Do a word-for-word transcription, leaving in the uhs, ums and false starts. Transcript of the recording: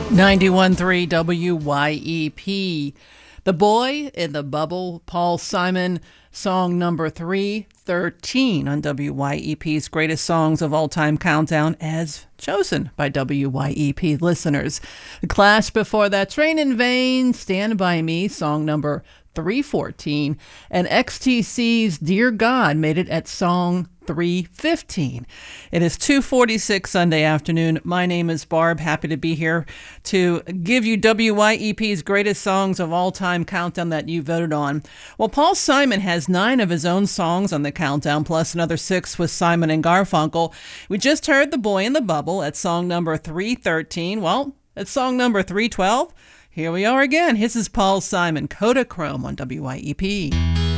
ninety-one point three W Y E P. The Boy in the Bubble, Paul Simon, song number three thirteen on W Y E P's Greatest Songs of All Time Countdown as chosen by W Y E P listeners. The Clash before that, Train in Vain, Stand By Me, song number three fourteen, and X T C's Dear God made it at song three fifteen. It is two forty-six Sunday afternoon. My name is Barb. Happy to be here to give you W Y E P's Greatest Songs of All Time Countdown that you voted on. Well, Paul Simon has nine of his own songs on the countdown, plus another six with Simon and Garfunkel. We just heard The Boy in the Bubble at song number three thirteen. Well, at song number three twelve, here we are again. This is Paul Simon, Kodachrome on W Y E P.